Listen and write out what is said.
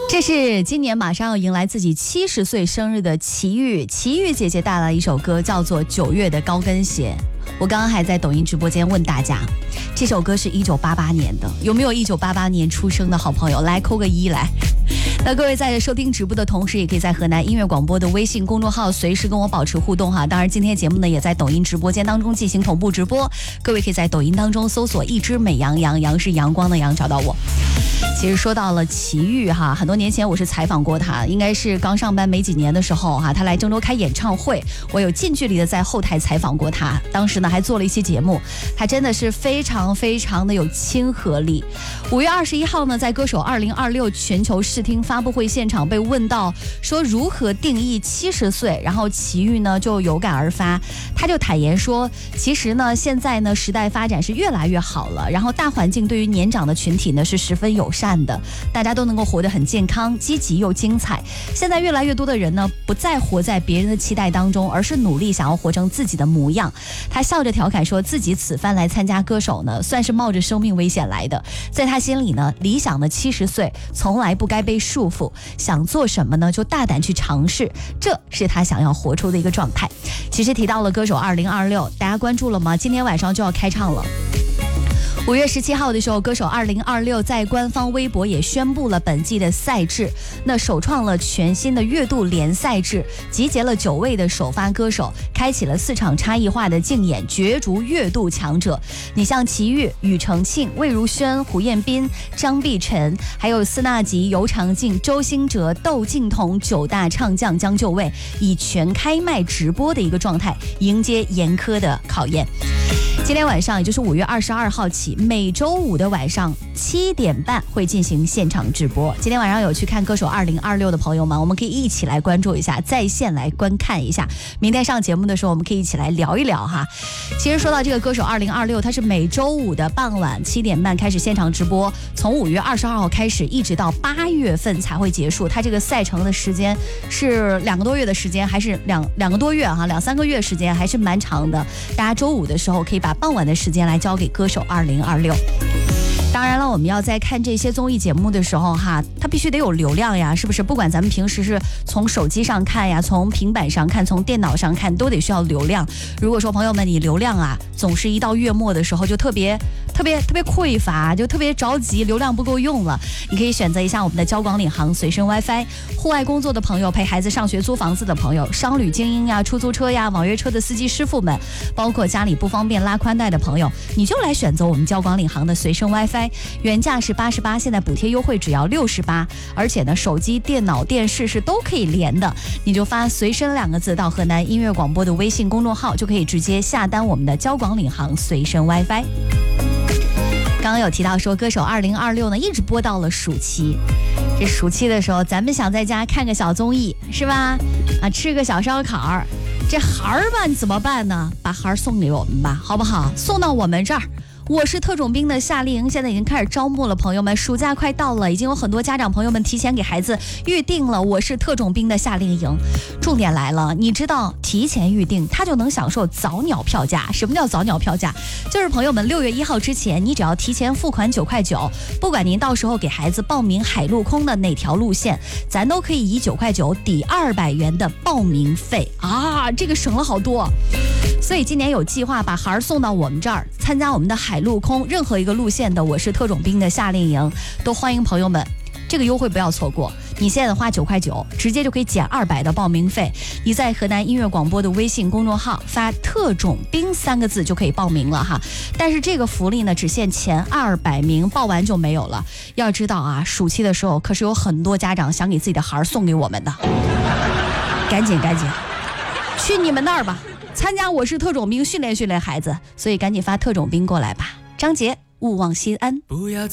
这是今年马上要迎来自己70岁生日的齐豫姐姐带来一首歌，叫做《9月的高跟鞋》。我刚刚还在抖音直播间问大家，这首歌是1988年的，有没有1988年出生的好朋友？来扣个1来。那各位在收听直播的同时，也可以在河南音乐广播的微信公众号随时跟我保持互动哈。当然，今天节目呢也在抖音直播间当中进行同步直播，各位可以在抖音当中搜索一只美羊，羊是阳光的羊，找到我。其实说到了齐豫哈，很多年前我是采访过他，应该是刚上班没几年的时候哈，他来郑州开演唱会，我有近距离的在后台采访过他，当时呢还做了一期节目，他真的是非常非常的有亲和力。5月21号呢，在歌手2026全球试听发布会现场被问到说如何定义70岁，然后齐豫呢就有感而发，他就坦言说，其实呢现在呢时代发展是越来越好了，然后大环境对于年长的群体呢是十分友善的，大家都能够活得很健康、积极又精彩。现在越来越多的人呢不再活在别人的期待当中，而是努力想要活成自己的模样。他笑着调侃说，自己此番来参加歌手呢算是冒着生命危险来的，在他心里呢，理想的70岁从来不该被束缚，想做什么呢就大胆去尝试，这是他想要活出的一个状态。其实提到了歌手2026，大家关注了吗？今天晚上就要开唱了。5月17号的时候，歌手2026在官方微博也宣布了本季的赛制，那首创了全新的月度联赛制，集结了9位的首发歌手，开启了4场差异化的竞演，角逐月度强者。你像齐豫、庾澄庆、魏如萱、胡彦斌、张碧晨，还有斯纳吉、尤长靖、周兴哲、窦靖童9大唱将将就位，以全开麦直播的一个状态迎接严苛的考验。今天晚上也就是5月22号起，每周五的晚上7点半会进行现场直播。今天晚上有去看歌手2026的朋友们，我们可以一起来关注一下，在线来观看一下。明天上节目的时候，我们可以一起来聊一聊哈。其实说到这个歌手2026，它是每周五的傍晚7点半开始现场直播，从5月22号开始，一直到8月份才会结束。它这个赛程的时间是2个多月的时间，还是两个多月哈，2-3个月时间，还是蛮长的。大家周五的时候可以把傍晚的时间来交给歌手2026。当然了，我们要在看这些综艺节目的时候哈，它必须得有流量呀，是不是？不管咱们平时是从手机上看呀，从平板上看，从电脑上看，都得需要流量。如果说朋友们你流量啊，总是一到月末的时候就特别匮乏，就特别着急，流量不够用了，你可以选择一下我们的交广领航随身 WiFi。户外工作的朋友，陪孩子上学租房子的朋友，商旅精英呀，出租车呀，网约车的司机师傅们，包括家里不方便拉宽带的朋友，你就来选择我们交广领航的随身 WiFi。原价是88，现在补贴优惠只要68，而且呢，手机、电脑、电视是都可以连的。你就发随身2个字到河南音乐广播的微信公众号，就可以直接下单我们的交广领航随身 WiFi。刚刚有提到说，歌手2026呢一直播到了暑期。这暑期的时候，咱们想在家看个小综艺是吧？啊，吃个小烧烤，这孩儿吧，你怎么办呢？把孩儿送给我们吧，好不好？送到我们这儿。我是特种兵的夏令营现在已经开始招募了，朋友们，暑假快到了，已经有很多家长朋友们提前给孩子预定了我是特种兵的夏令营。重点来了，你知道提前预定他就能享受早鸟票价。什么叫早鸟票价？就是朋友们6月1号之前，你只要提前付款9块9，不管您到时候给孩子报名海陆空的哪条路线，咱都可以以9块9抵200元的报名费啊，这个省了好多。所以今年有计划把孩儿送到我们这儿参加我们的海陆空任何一个路线的我是特种兵的夏令营，都欢迎朋友们，这个优惠不要错过。你现在花9块9，直接就可以减200的报名费。你在河南音乐广播的微信公众号发特种兵3个字就可以报名了哈。但是这个福利呢，只限前200名，报完就没有了。要知道啊，暑期的时候可是有很多家长想给自己的孩儿送给我们的，赶紧去你们那儿吧，参加我是特种兵，训练孩子，所以赶紧发特种兵过来吧。张杰，勿忘心安。不要